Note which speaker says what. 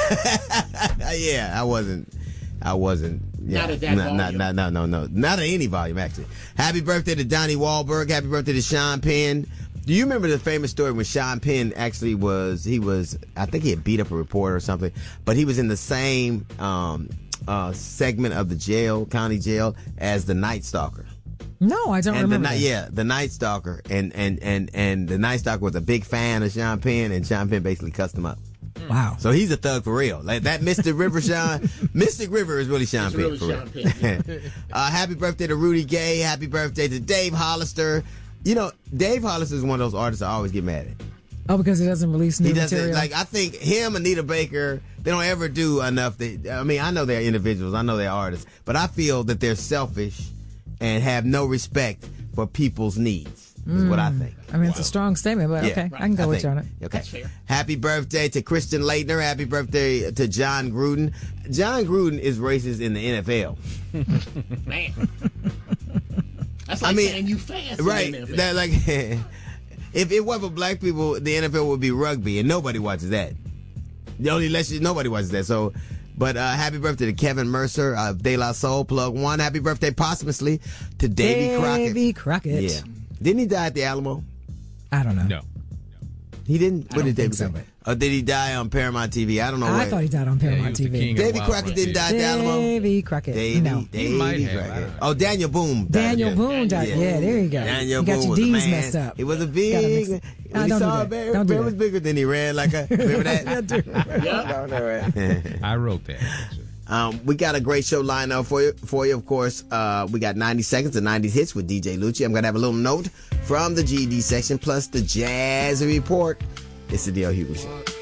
Speaker 1: Yeah, I wasn't. Yeah,
Speaker 2: not at that volume.
Speaker 1: No. Not at any volume, actually. Happy birthday to Donnie Wahlberg. Happy birthday to Sean Penn. Do you remember the famous story when Sean Penn actually I think he had beat up a reporter or something, but he was in the same segment of the county jail as the Night Stalker.
Speaker 3: No, I don't remember.
Speaker 1: The Night Stalker. And the Night Stalker was a big fan of Sean Penn, and Sean Penn basically cussed him up.
Speaker 3: Wow.
Speaker 1: So he's a thug for real. Like that Mystic River Sean. Mystic River is really Sean Penn.
Speaker 2: Really
Speaker 1: for
Speaker 2: Sean
Speaker 1: real.
Speaker 2: Penn, yeah.
Speaker 1: Happy birthday to Rudy Gay. Happy birthday to Dave Hollister. You know, Dave Hollister is one of those artists I always get mad at.
Speaker 3: Oh, because he doesn't release new material?
Speaker 1: I think him, Anita Baker, they don't ever do enough. I know they're individuals. I know they're artists. But I feel that they're selfish and have no respect for people's needs. Is what I think.
Speaker 3: I mean, it's a strong statement, but okay, I can go with you on it.
Speaker 1: Okay.
Speaker 2: That's fair.
Speaker 1: Happy birthday to Christian Laettner. Happy birthday to John Gruden. John Gruden is racist in the NFL.
Speaker 2: Man. That's like saying you fans.
Speaker 1: Right. That, like, if it wasn't for black people, the NFL would be rugby, and nobody watches that. Nobody watches that. So, but happy birthday to Kevin Mercer of De La Soul, Plug One. Happy birthday posthumously to Davy Crockett.
Speaker 3: Davy Crockett.
Speaker 1: Yeah. Didn't he die at the Alamo?
Speaker 3: I don't know.
Speaker 4: No.
Speaker 1: He didn't?
Speaker 3: I don't think so.
Speaker 1: Or did he die on Paramount TV? I don't know.
Speaker 3: I thought he died on Paramount TV.
Speaker 1: Davy Crockett didn't die at the Alamo?
Speaker 3: Davy Crockett. No.
Speaker 1: Davy Crockett. Oh, Daniel Boone died.
Speaker 3: Daniel Boone died. Yeah, there you go.
Speaker 1: Daniel
Speaker 3: you got
Speaker 1: Boone
Speaker 3: your
Speaker 1: was
Speaker 3: D's
Speaker 1: a man.
Speaker 3: messed up.
Speaker 1: He was a big. When he saw a bear,
Speaker 3: Don't do
Speaker 1: bear was
Speaker 3: that.
Speaker 1: bigger than he ran like a. Remember that?
Speaker 2: Yeah.
Speaker 4: I wrote that.
Speaker 1: We got a great show lined up for you. Of course, we got 90 seconds of 90s hits with DJ Lucci. I'm going to have a little note from the GD section, plus the Jazz Report. It's the D.L. Hughley Show.